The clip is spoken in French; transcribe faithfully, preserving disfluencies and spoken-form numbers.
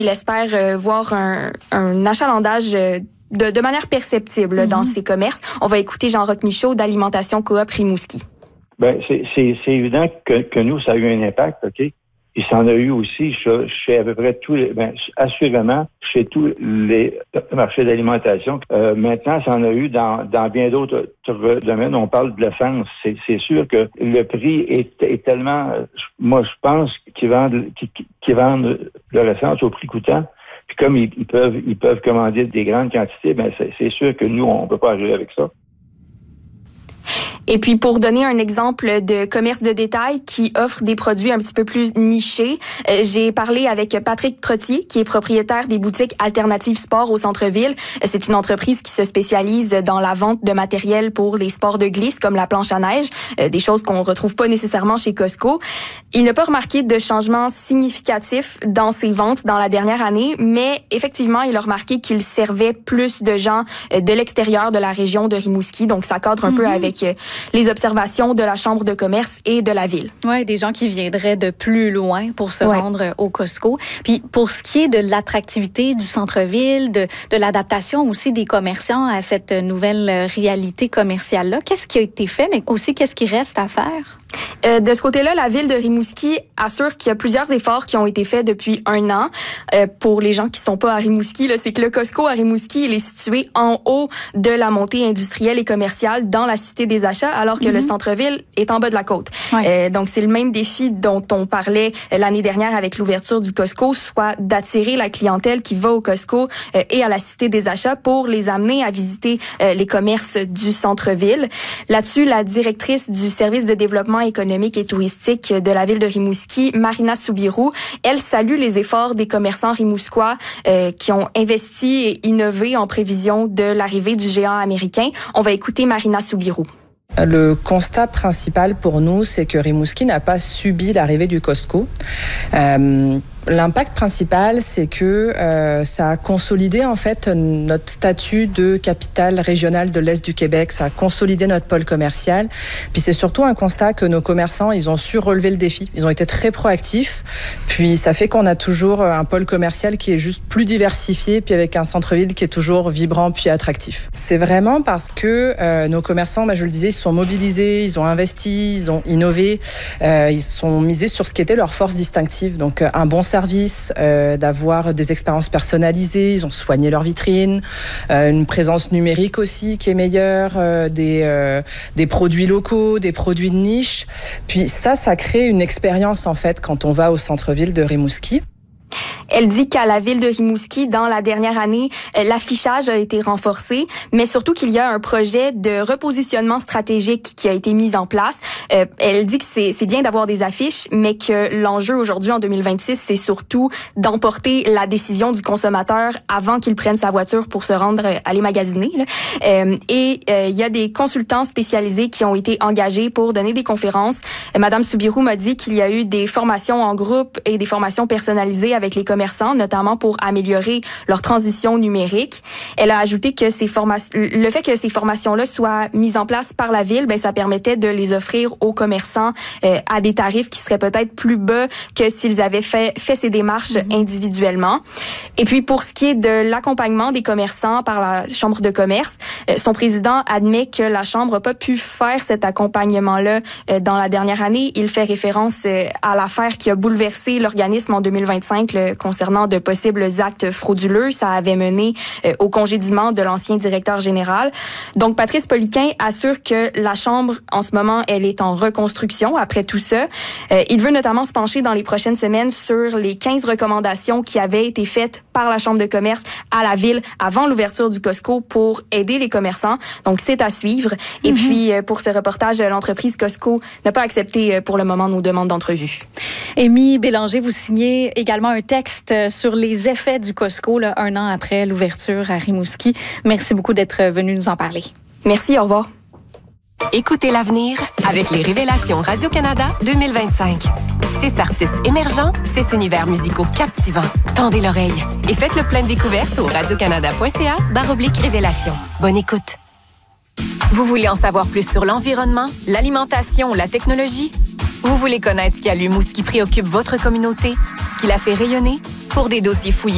Il espère euh, voir un, un achalandage euh, de, de manière perceptible mm-hmm. dans ces commerces. On va écouter Jean-Roch Michaud d'Alimentation Coop Rimouski. Ben, c'est, c'est, c'est évident que, que nous, ça a eu un impact, OK? Il s'en a eu aussi chez, chez à peu près tous les, ben, assurément, chez tous les marchés d'alimentation. Euh, maintenant, ça en a eu dans, dans bien d'autres domaines. On parle de l'essence. C'est, c'est sûr que le prix est, est tellement, moi, je pense qu'ils vendent, qu'ils, qu'ils vendent leur essence au prix coûtant. Puis comme ils, ils peuvent, ils peuvent commander des grandes quantités, ben, c'est, c'est sûr que nous, on peut pas arriver avec ça. Et puis, pour donner un exemple de commerce de détail qui offre des produits un petit peu plus nichés, euh, j'ai parlé avec Patrick Trottier, qui est propriétaire des boutiques Alternatives Sport au centre-ville. C'est une entreprise qui se spécialise dans la vente de matériel pour les sports de glisse, comme la planche à neige, euh, des choses qu'on retrouve pas nécessairement chez Costco. Il n'a pas remarqué de changement significatif dans ses ventes dans la dernière année, mais effectivement, il a remarqué qu'il servait plus de gens euh, de l'extérieur de la région de Rimouski. Donc, ça cadre un mm-hmm. peu avec euh, les observations de la Chambre de commerce et de la ville. Oui, des gens qui viendraient de plus loin pour se ouais. rendre au Costco. Puis pour ce qui est de l'attractivité du centre-ville, de, de l'adaptation aussi des commerçants à cette nouvelle réalité commerciale-là, qu'est-ce qui a été fait, mais aussi qu'est-ce qui reste à faire? Euh, de ce côté-là, la ville de Rimouski assure qu'il y a plusieurs efforts qui ont été faits depuis un an. Euh, pour les gens qui sont pas à Rimouski, là, c'est que le Costco à Rimouski, il est situé en haut de la montée industrielle et commerciale dans la cité des achats, alors que mm-hmm. le centre-ville est en bas de la côte. Ouais. Euh, donc, c'est le même défi dont on parlait l'année dernière avec l'ouverture du Costco, soit d'attirer la clientèle qui va au Costco euh, et à la cité des achats pour les amener à visiter euh, les commerces du centre-ville. Là-dessus, la directrice du service de développement économique et touristique de la ville de Rimouski, Marina Soubirous, elle salue les efforts des commerçants rimouskois euh, qui ont investi et innové en prévision de l'arrivée du géant américain. On va écouter Marina Soubirous. Le constat principal pour nous, c'est que Rimouski n'a pas subi l'arrivée du Costco. Euh, L'impact principal, c'est que euh, ça a consolidé en fait notre statut de capitale régionale de l'Est du Québec. Ça a consolidé notre pôle commercial. Puis c'est surtout un constat que nos commerçants, ils ont su relever le défi. Ils ont été très proactifs. Puis ça fait qu'on a toujours un pôle commercial qui est juste plus diversifié, puis avec un centre-ville qui est toujours vibrant puis attractif. C'est vraiment parce que euh, nos commerçants, bah, je le disais, ils sont mobilisés, ils ont investi, ils ont innové, euh, ils sont misés sur ce qui était leur force distinctive. Donc un bon service, euh, d'avoir des expériences personnalisées, ils ont soigné leur vitrine, euh, une présence numérique aussi qui est meilleure, euh, des, euh, des produits locaux, des produits de niche. Puis ça, ça crée une expérience en fait quand on va au centre-ville de Rimouski. Elle dit qu'à la ville de Rimouski, dans la dernière année, l'affichage a été renforcé, mais surtout qu'il y a un projet de repositionnement stratégique qui a été mis en place. Euh, elle dit que c'est, c'est bien d'avoir des affiches, mais que l'enjeu aujourd'hui, en deux mille vingt-six, c'est surtout d'emporter la décision du consommateur avant qu'il prenne sa voiture pour se rendre aller magasiner. Là. Euh, et euh, il y a des consultants spécialisés qui ont été engagés pour donner des conférences. Euh, Madame Soubirous m'a dit qu'il y a eu des formations en groupe et des formations personnalisées avec les commerçants, notamment pour améliorer leur transition numérique. Elle a ajouté que ces formations, le fait que ces formations-là soient mises en place par la ville, ben ça permettait de les offrir aux commerçants euh, à des tarifs qui seraient peut-être plus bas que s'ils avaient fait fait ces démarches mm-hmm. individuellement. Et puis pour ce qui est de l'accompagnement des commerçants par la Chambre de commerce, euh, son président admet que la Chambre n'a pas pu faire cet accompagnement-là euh, dans la dernière année. Il fait référence euh, à l'affaire qui a bouleversé l'organisme en deux mille vingt-cinq le, concernant de possibles actes frauduleux. Ça avait mené euh, au congédiement de l'ancien directeur général. Donc, Patrice Poliquin assure que la Chambre, en ce moment, elle est en reconstruction après tout ça. Euh, il veut notamment se pencher dans les prochaines semaines sur les quinze recommandations qui avaient été faites par la Chambre de commerce à la ville avant l'ouverture du Costco pour aider les commerçants. Donc, c'est à suivre. Mm-hmm. Et puis, euh, pour ce reportage, l'entreprise Costco n'a pas accepté euh, pour le moment nos demandes d'entrevue. Amy Bélanger, vous signez également un texte sur les effets du Costco là, un an après l'ouverture à Rimouski. Merci beaucoup d'être venu nous en parler. Merci, au revoir. Écoutez l'avenir avec les Révélations Radio-Canada deux mille vingt-cinq. Six artistes émergents, six univers musicaux captivants. Tendez l'oreille et faites le plein de découvertes au radiocanada.ca barre oblique Révélations. Bonne écoute. Vous voulez en savoir plus sur l'environnement, l'alimentation, la technologie? Vous voulez connaître ce qui allume ou ce qui préoccupe votre communauté, ce qui la fait rayonner? Pour des dossiers fouillés